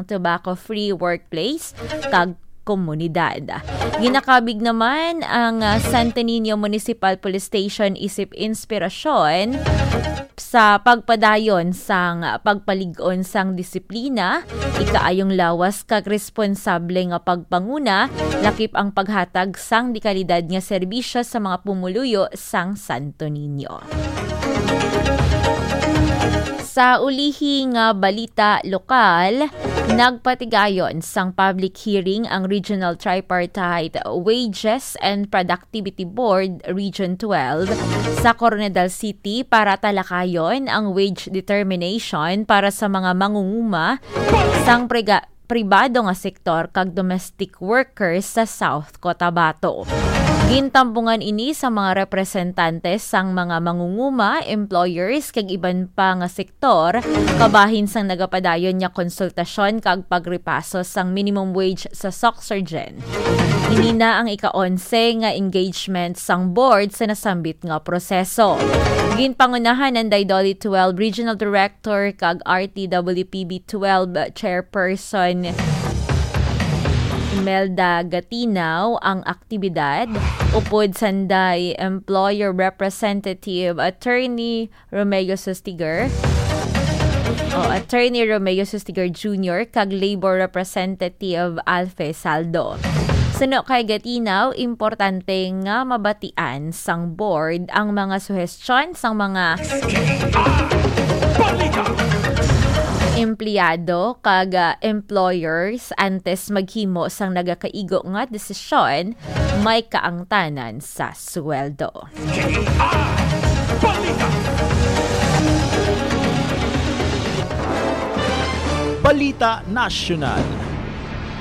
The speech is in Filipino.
tobacco-free workplace kag komunidad. Ginakabig naman ang Santo Niño Municipal Police Station isip inspirasyon sa pagpadayon sang pagpalig-on sang disiplina, ikaayong lawas kag responsable nga pagpanguna, lakip ang paghatag sang dekalidad nga serbisyo sa mga pumuluyo sang Santo Niño. Sa ulihing balita lokal, nagpatigayon sang public hearing ang Regional Tripartite Wages and Productivity Board Region 12 sa Coronadal City para talakayon ang wage determination para sa mga mangunguma sang pribado nga sektor kag domestic workers sa South Cotabato. Gintambungan ini sa mga representante sang mga mangunguma, employers kag iban pa nga sektor kabahin sang nagapadayon nya konsultasyon kag pagripaso sang minimum wage sa Soxergen. Ini na ang ika-11 nga engagement sang board sa nasambit nga proseso. Ginpangunahan ng Daidoli 12 Regional Director kag RTWPB 12 Chairperson Imelda Gatinaw ang aktibidad. Upod sanday Employer Representative Attorney Romeo Sustiger Jr. kag Labor Representative Alfe Saldo. Suno kay Gatinaw, importante nga mabatian sang board ang mga suhestyon sang mga empleyado kag employers antes maghimo sang nagakaigo nga desisyon may kaangtanan sa sweldo. Balita Nasyonal.